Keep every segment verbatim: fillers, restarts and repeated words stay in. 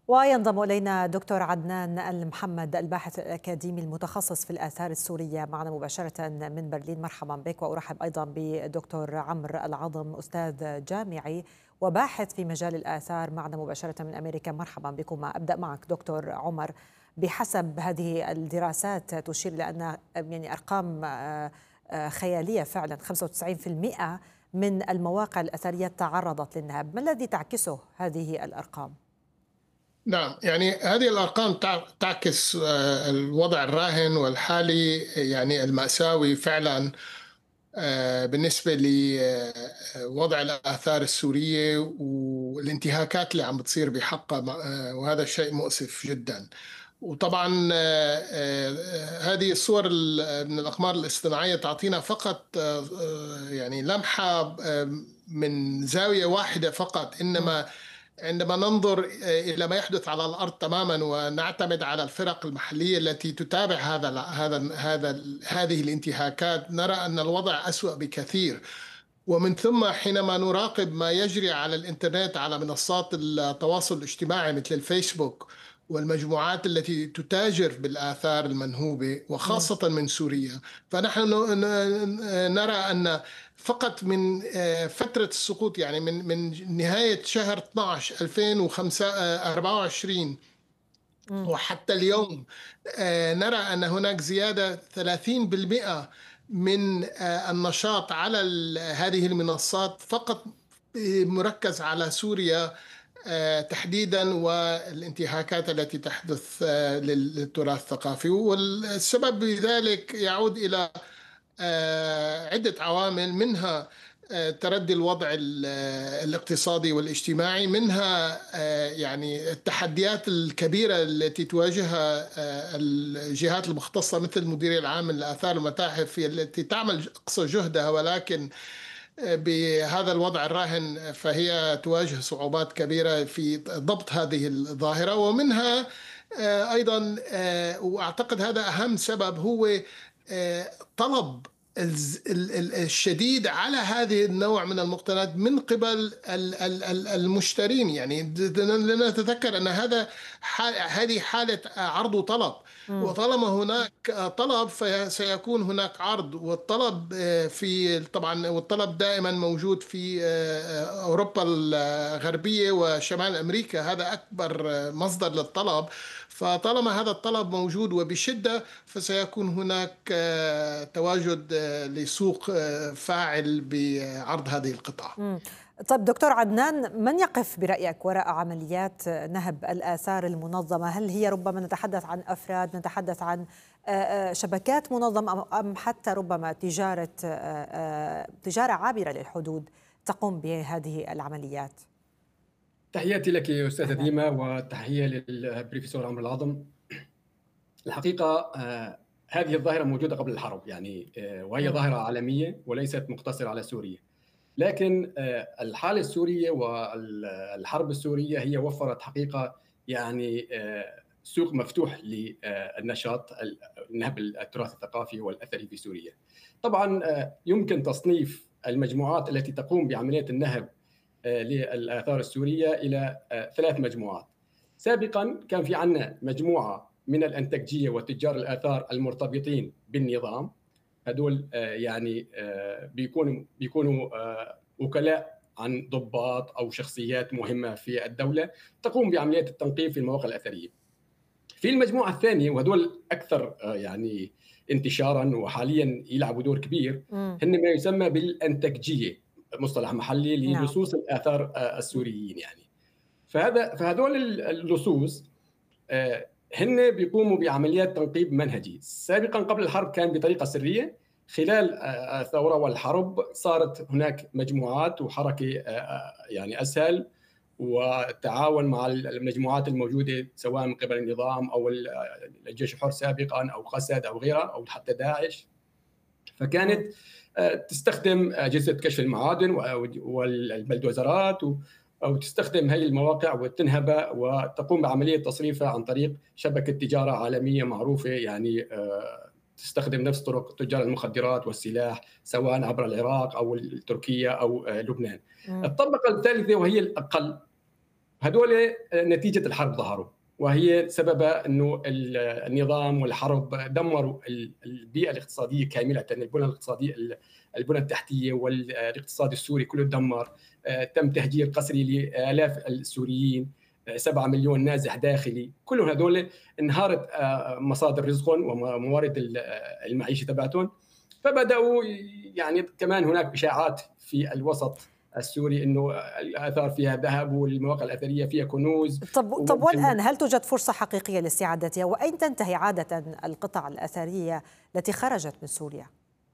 وينضم إلينا دكتور عدنان المحمد، الباحث الأكاديمي المتخصص في الآثار السورية، معنا مباشرة من برلين. مرحبا بك. وأرحب أيضا بدكتور عمرو العظم، أستاذ جامعي وباحث في مجال الآثار، معنا مباشرة من أمريكا. مرحبا بكم. أبدأ معك دكتور عمر. بحسب هذه الدراسات تشير إلى أن يعني أرقام خيالية فعلا، خمسة وتسعين بالمئة من المواقع الأثرية تعرضت للنهب. ما الذي تعكسه هذه الأرقام؟ نعم، يعني هذه الأرقام تعكس الوضع الراهن والحالي، يعني المأساوي فعلا بالنسبة لوضع الآثار السورية والانتهاكات اللي عم بتصير بحقها، وهذا شيء مؤسف جدا. وطبعا هذه الصور من الأقمار الاصطناعية تعطينا فقط يعني لمحة من زاوية واحدة فقط، إنما عندما ننظر إلى ما يحدث على الأرض تماما ونعتمد على الفرق المحلية التي تتابع هذا هذا هذا هذه الانتهاكات، نرى أن الوضع أسوأ بكثير. ومن ثم حينما نراقب ما يجري على الإنترنت على منصات التواصل الاجتماعي مثل الفيسبوك والمجموعات التي تتاجر بالآثار المنهوبة وخاصة من سوريا، فنحن نرى أن فقط من فترة السقوط، يعني من من نهاية شهر اثناشر ألفين وأربعة وعشرين وحتى اليوم، نرى أن هناك زيادة ثلاثين بالمئة من النشاط على هذه المنصات، فقط مركز على سوريا تحديدا والانتهاكات التي تحدث للتراث الثقافي. والسبب بذلك يعود إلى عدة عوامل، منها تردي الوضع الاقتصادي والاجتماعي، منها يعني التحديات الكبيرة التي تواجهها الجهات المختصة مثل المديرية العامة للآثار والمتاحف، التي تعمل أقصى جهدها، ولكن بهذا الوضع الراهن فهي تواجه صعوبات كبيرة في ضبط هذه الظاهرة. ومنها أيضا، وأعتقد هذا أهم سبب، هو طلب الشديد على هذه النوع من المقتنيات من قبل المشترين. يعني لنتذكر أن هذا هذه حالة عرض وطلب، وطالما هناك طلب فسيكون هناك عرض. والطلب في طبعا والطلب دائما موجود في أوروبا الغربية وشمال أمريكا، هذا أكبر مصدر للطلب. فطالما هذا الطلب موجود وبشدة فسيكون هناك تواجد لسوق فاعل بعرض هذه القطع. طيب دكتور عدنان، من يقف برأيك وراء عمليات نهب الآثار المنظمة؟ هل هي ربما نتحدث عن أفراد، نتحدث عن شبكات منظمة، أم حتى ربما تجارة تجارة عابرة للحدود تقوم بهذه العمليات؟ تحياتي لك أستاذة ديما، وتحية للبروفيسور عمرو العظم. الحقيقة هذه الظاهرة موجودة قبل الحرب، يعني وهي ظاهرة عالمية وليست مقتصرة على سوريا. لكن الحالة السورية والحرب السورية هي وفرت حقيقة يعني سوق مفتوح للنشاط نهب التراث الثقافي والأثري في سوريا. طبعا يمكن تصنيف المجموعات التي تقوم بعملية النهب للآثار السورية إلى ثلاث مجموعات. سابقا كان في عنا مجموعة من الأنتجية وتجار الآثار المرتبطين بالنظام، هدول يعني بيكونوا بيكونوا وكلاء عن ضباط أو شخصيات مهمة في الدولة تقوم بعمليات التنقيب في المواقع الأثرية. في المجموعة الثانية، وهدول أكثر يعني انتشارا وحاليا يلعبوا دور كبير، هن ما يسمى بالأنتجية، مصطلح محلي للصوص الآثار السوريين يعني. فهذا فهذول اللصوص هن بيقوموا بعمليات تنقيب منهجي. سابقا قبل الحرب كان بطريقة سرية، خلال الثورة والحرب صارت هناك مجموعات وحركة يعني أسهل، والتعاون مع المجموعات الموجودة سواء من قبل النظام أو الجيش الحر سابقا أو قسد أو غيرها أو حتى داعش. فكانت تستخدم أجهزة كشف المعادن والبلدوزرات أو تستخدم هذه المواقع وتنهبها وتقوم بعملية تصريفها عن طريق شبكة تجارة عالمية معروفة، يعني تستخدم نفس طرق تجار المخدرات والسلاح سواء عبر العراق أو تركيا أو لبنان. م. الطبقة الثالثة وهي الأقل، هذول نتيجة الحرب ظهروا، وهي سببها أنه النظام والحرب دمروا البيئة الاقتصادية كاملة، البنى الاقتصادية البنى التحتية والاقتصاد السوري كله دمر. تم تهجير قسري لآلاف السوريين، سبعة مليون نازح داخلي، كلهم هذول انهارت مصادر رزقهم وموارد المعيشة تبعتهم. فبدأوا يعني كمان هناك إشاعات في الوسط السوري انه الاثار فيها ذهب والمواقع الاثريه فيها كنوز. طب طب والان هل توجد فرصه حقيقيه لاستعادتها؟ واين تنتهي عاده القطع الاثريه التي خرجت من سوريا؟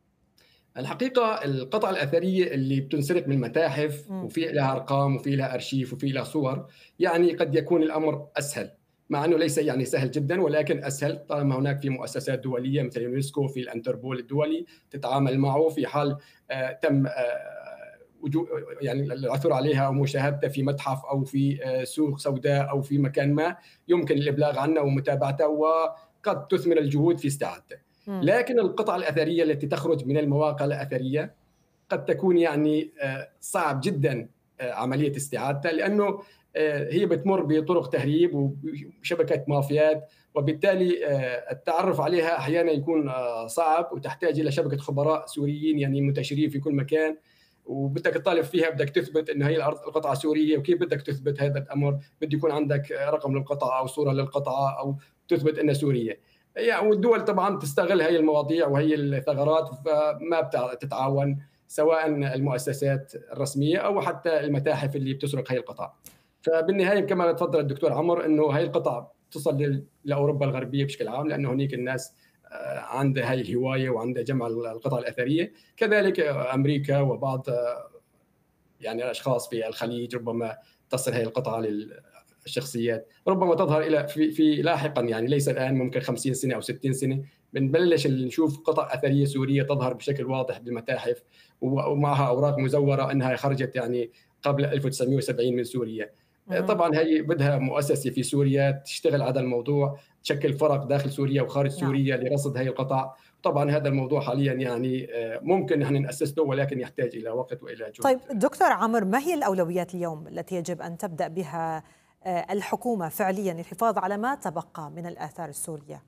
الحقيقه القطع الاثريه اللي بتنسرق من المتاحف م. وفي لها ارقام وفي لها ارشيف وفي لها صور، يعني قد يكون الامر اسهل، مع انه ليس يعني سهل جدا ولكن اسهل طالما هناك في مؤسسات دوليه مثل اليونسكو، في الانتربول الدولي تتعامل معه في حال آه تم آه يعني العثور عليها أو مشاهدتها في متحف أو في سوق سوداء أو في مكان ما، يمكن الإبلاغ عنها ومتابعتها وقد تثمر الجهود في استعادتها. لكن القطع الأثرية التي تخرج من المواقع الأثرية قد تكون يعني صعب جدا عملية استعادتها، لأنه هي بتمر بطرق تهريب وشبكة مافيات، وبالتالي التعرف عليها أحيانا يكون صعب وتحتاج إلى شبكة خبراء سوريين يعني منتشرين في كل مكان، وبدك تطالب فيها، بدك تثبت ان هي الارض القطعه سوريه، وكيف بدك تثبت هذا الامر؟ بده يكون عندك رقم للقطعه او صوره للقطعه او تثبت انها سوريه. يعني والدول طبعا تستغل هي المواضيع وهي الثغرات، فما بتتعاون سواء المؤسسات الرسميه او حتى المتاحف اللي بتسرق هي القطع. فبالنهايه كما تفضل الدكتور عمر انه هي القطع تصل لاوروبا الغربيه بشكل عام، لانه هنيك الناس عندها هاي الهوايه وعندها جمع القطع الاثريه. كذلك امريكا وبعض يعني الاشخاص في الخليج ربما تصل هاي القطعه للشخصيات، ربما تظهر الى في, في لاحقا، يعني ليس الان، ممكن خمسين سنه او ستين سنه بنبلش نشوف قطع اثريه سوريه تظهر بشكل واضح بالمتاحف ومعها اوراق مزوره انها خرجت يعني قبل ألف وتسعمئة وسبعين من سوريا. طبعا هي بدها مؤسسه في سوريا تشتغل على الموضوع، تشكل فرق داخل سوريا وخارج سوريا لرصد هذه القطع. طبعا هذا الموضوع حاليا يعني ممكن نحن نأسسه ولكن يحتاج الى وقت والى جهد. طيب دكتور عمر، ما هي الاولويات اليوم التي يجب ان تبدأ بها الحكومه فعليا للحفاظ على ما تبقى من الآثار السورية؟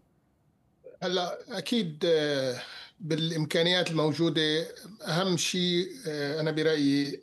هلا اكيد بالامكانيات الموجوده اهم شيء انا برايي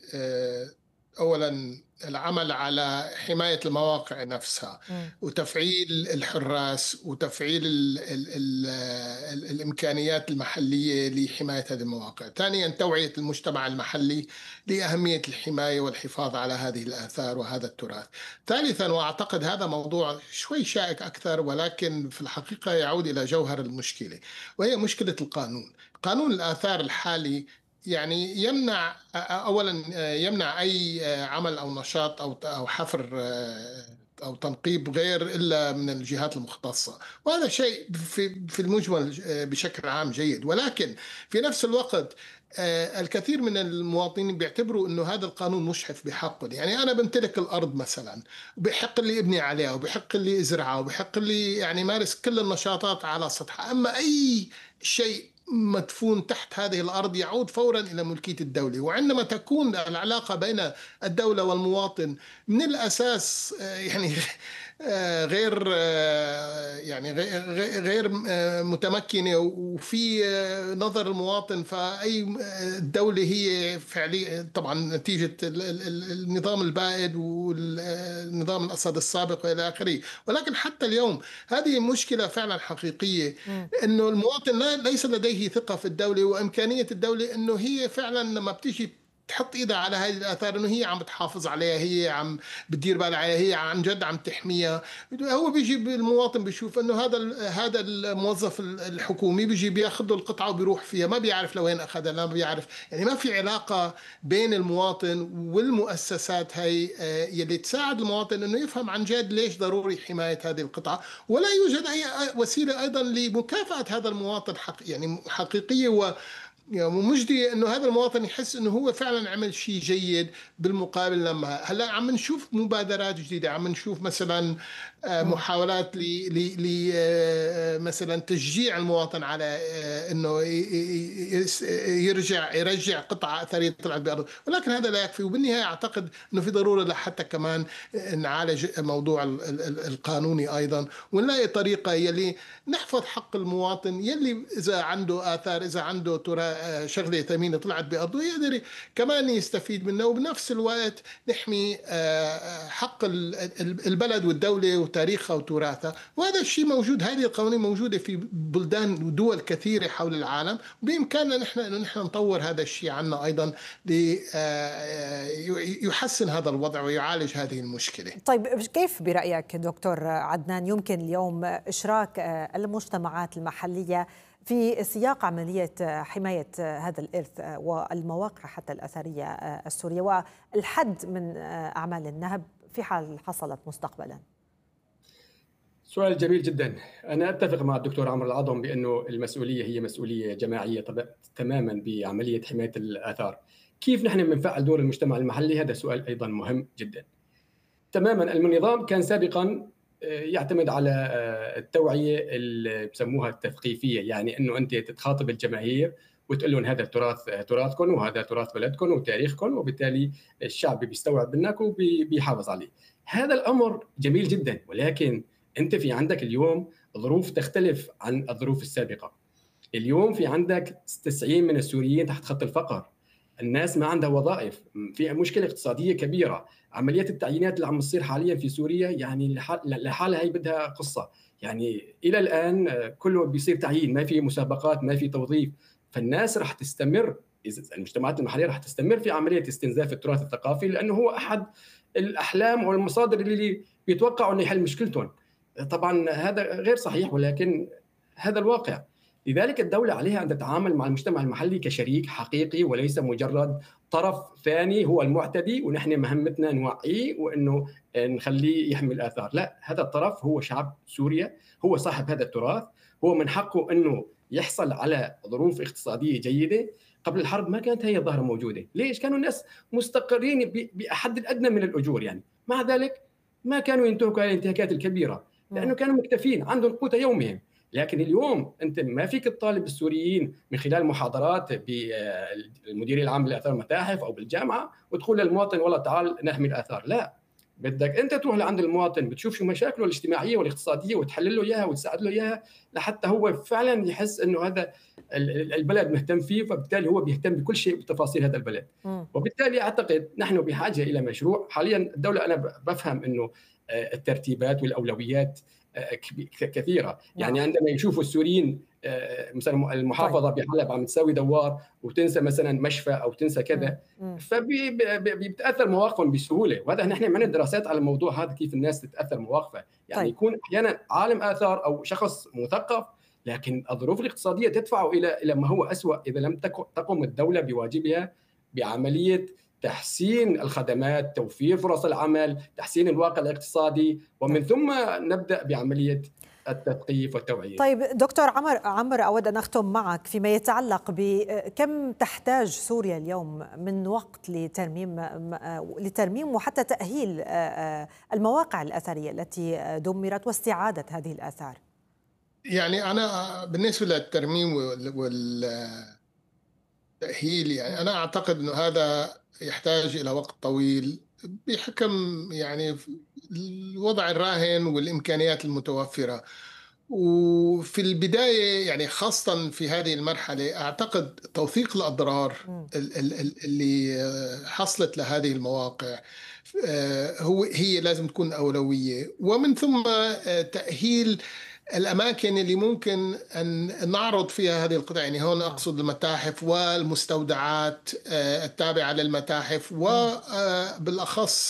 اولا العمل على حماية المواقع نفسها م. وتفعيل الحراس وتفعيل ال ال ال ال الإمكانيات المحلية لحماية هذه المواقع. ثانيا توعية المجتمع المحلي لأهمية الحماية والحفاظ على هذه الآثار وهذا التراث. ثالثا، وأعتقد هذا موضوع شوي شائك أكثر ولكن في الحقيقة يعود إلى جوهر المشكلة، وهي مشكلة القانون. قانون الآثار الحالي يعني يمنع أولا يمنع أي عمل أو نشاط أو أو حفر أو تنقيب غير إلا من الجهات المختصة، وهذا شيء في في المجمل بشكل عام جيد. ولكن في نفس الوقت الكثير من المواطنين بيعتبروا إنه هذا القانون مشحف بحقه. يعني أنا بمتلك الأرض مثلا وبحق لي ابني عليها وبحق لي أزرعها وبحق لي يعني مارس كل النشاطات على سطحها، أما أي شيء مدفون تحت هذه الأرض يعود فورا إلى ملكية الدولة. وعندما تكون العلاقة بين الدولة والمواطن من الأساس يعني غير يعني غير متمكنة وفي نظر المواطن، فأي دولة هي فعليا طبعا نتيجة النظام البائد والنظام الأسد السابق وإلى آخره. ولكن حتى اليوم هذه مشكلة فعلا حقيقية، إنه المواطن ليس لديه ثقة في الدولة وإمكانية الدولة إنه هي فعلا لما بتيجي تحط ايدها على هذه الاثار انه هي عم بتحافظ عليها، هي عم بتدير بالها عليها، هي عن جد عم تحميها. هو بيجي المواطن بيشوف انه هذا هذا الموظف الحكومي بيجي بياخذ القطعه وبيروح فيها، ما بيعرف لوين اخذها، ما بيعرف، يعني ما في علاقه بين المواطن والمؤسسات هي يلي تساعد المواطن انه يفهم عن جد ليش ضروري حمايه هذه القطعه. ولا يوجد اي وسيله ايضا لمكافاه هذا المواطن حق يعني حقيقيه و يعني مجدي انه هذا المواطن يحس انه هو فعلا عمل شيء جيد بالمقابل. لما هلا عم نشوف مبادرات جديده، عم نشوف مثلا آه، مم. محاولات ل ل ل آه، مثلا تشجيع المواطن على آه، انه ي- ي- يس- يرجع يرجع قطعه اثريه طلعت بارضه، ولكن هذا لا يكفي. وبالنهايه اعتقد انه في ضروره لحتى كمان نعالج موضوع ال- ال- القانوني ايضا، ونلاقي طريقه يلي نحفظ حق المواطن يلي اذا عنده اثار، اذا عنده ترى شغله ثمينه طلعت بارضه يقدر كمان يستفيد منها، وبنفس الوقت نحمي آه، حق ال- ال- البلد والدوله وتاريخها وتراثها. وهذا الشيء موجود، هذه القوانين موجوده في بلدان ودول كثيره حول العالم، وبامكاننا نحن انه نحن نطور هذا الشيء عنا ايضا ليحسن هذا الوضع ويعالج هذه المشكله. طيب كيف برأيك دكتور عدنان يمكن اليوم إشراك المجتمعات المحلية في سياق عملية حماية هذا الإرث والمواقع حتى الأثرية السورية والحد من أعمال النهب في حال حصلت مستقبلا؟ سؤال جميل جدا. أنا أتفق مع الدكتور عمرو العظم بأنه المسؤولية هي مسؤولية جماعية تماما بعملية حماية الآثار. كيف نحن بنفعل دور المجتمع المحلي؟ هذا سؤال أيضا مهم جدا. تماما. النظام كان سابقا يعتمد على التوعية اللي بسموها التثقيفية، يعني أنه أنت تتخاطب الجماهير وتقول لهم هذا التراث تراثكم وهذا تراث بلدكم وتاريخكم، وبالتالي الشعب بيستوعب منك وبيحافظ عليه. هذا الأمر جميل جدا، ولكن أنت في عندك اليوم ظروف تختلف عن الظروف السابقة. اليوم في عندك تسعين من السوريين تحت خط الفقر، الناس ما عندها وظائف، في مشكلة اقتصادية كبيرة. عمليات التعيينات اللي عم تصير حاليا في سوريا يعني لحالها هي بدها قصة، يعني إلى الآن كله بيصير تعيين، ما في مسابقات، ما في توظيف. فالناس رح تستمر، المجتمعات المحلية رح تستمر في عملية استنزاف التراث الثقافي، لأنه هو أحد الأحلام والمصادر اللي بيتوقعوا أن يحل مشكلتهم. طبعا هذا غير صحيح، ولكن هذا الواقع. لذلك الدولة عليها أن تتعامل مع المجتمع المحلي كشريك حقيقي، وليس مجرد طرف ثاني هو المعتدي ونحن مهمتنا نوعيه وأنه نخليه يحمي الآثار. لا، هذا الطرف هو شعب سوريا، هو صاحب هذا التراث، هو من حقه أنه يحصل على ظروف اقتصادية جيدة. قبل الحرب ما كانت هي الظاهرة موجودة. ليش؟ كانوا الناس مستقرين بأحد الأدنى من الأجور، يعني مع ذلك ما كانوا ينتهكوا على الانتهاكات الكبيرة، لأنه كانوا مكتفين، عندهم قوت يومهم. لكن اليوم أنت ما فيك تطالب السوريين من خلال محاضرات بالمديرية العامة للآثار والمتاحف أو بالجامعة وتقول للمواطن والله تعال نحمي الآثار. لا، بدك أنت تروح لعند المواطن بتشوف شو مشاكله الاجتماعية والاقتصادية وتحلل له إياها وتساعد له إياها، لحتى هو فعلا يحس إنه هذا البلد مهتم فيه، فبالتالي هو بيهتم بكل شيء بتفاصيل هذا البلد. وبالتالي أعتقد نحن بحاجة إلى مشروع. حاليا الدولة أنا بفهم إنه الترتيبات والأولويات كثيرة، يعني عندما يشوفوا السوريين مثلا المحافظة بحلب عم تسوي دوار وتنسى مثلا مشفى أو تنسى كذا، فبيتأثر مواقفهم بسهولة. وهذا نحن عملنا دراسات على الموضوع هذا، كيف الناس تتأثر مواقفها. يعني طيب. يكون أحيانا عالم آثار أو شخص مثقف، لكن الظروف الاقتصادية تدفعه إلى إلى ما هو أسوأ إذا لم تقم الدولة بواجبها بعملية تحسين الخدمات، توفير فرص العمل، تحسين الواقع الاقتصادي، ومن ثم نبدأ بعملية التثقيف والتوعية. طيب دكتور عمر عمر أود أن أختم معك فيما يتعلق بكم تحتاج سوريا اليوم من وقت لترميم لترميم وحتى تأهيل المواقع الأثرية التي دمرت واستعادة هذه الآثار. يعني أنا بالنسبة للترميم والتأهيل، يعني أنا أعتقد أنه هذا يحتاج إلى وقت طويل بحكم يعني الوضع الراهن والإمكانيات المتوفرة. وفي البداية يعني خاصة في هذه المرحلة أعتقد توثيق الأضرار اللي حصلت لهذه المواقع هو هي لازم تكون أولوية، ومن ثم تأهيل الأماكن اللي ممكن أن نعرض فيها هذه القطع. يعني هون أقصد المتاحف والمستودعات التابعة للمتاحف، وبالأخص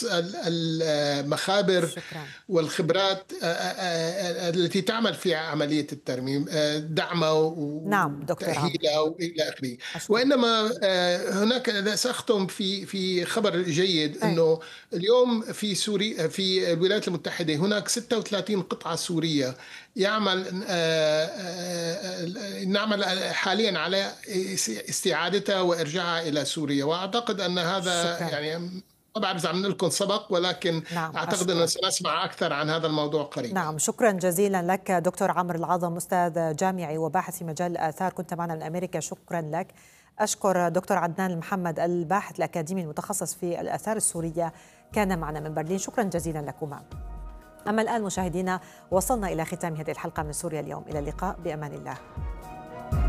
المخابر والخبرات التي تعمل في عملية الترميم، دعمها وتأهيلها وإلى آخره. وإنما هناك سأختم في في خبر جيد أنه اليوم في سوريا في الولايات المتحدة هناك ستة وثلاثين قطعة سورية يعمل نعمل حاليا على استعادتها وإرجاعها إلى سوريا. وأعتقد أن هذا شكرا. يعني ما بعرف إذا عم لكم سبق، ولكن نعم أعتقد أن سنسمع أكثر عن هذا الموضوع قريبا. نعم، شكرا جزيلا لك دكتور عمرو العظم، أستاذ جامعي وباحث في مجال الآثار، كنت معنا من أمريكا. شكرا لك. أشكر دكتور عدنان محمد الباحث الأكاديمي المتخصص في الآثار السورية، كان معنا من برلين. شكرا جزيلا لكما. أما الآن مشاهدينا، وصلنا إلى ختام هذه الحلقة من سوريا اليوم. إلى اللقاء، بأمان الله.